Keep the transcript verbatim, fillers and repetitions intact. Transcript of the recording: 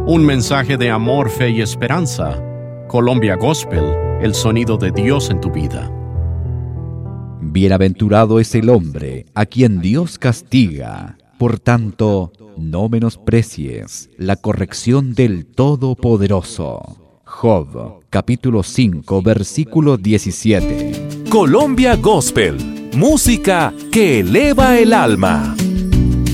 Un mensaje de amor, fe y esperanza. Colombia Gospel, el sonido de Dios en tu vida. Bienaventurado es el hombre a quien Dios castiga. Por tanto, no menosprecies la corrección del Todopoderoso. Job, capítulo cinco, versículo diecisiete. Colombia Gospel, música que eleva el alma.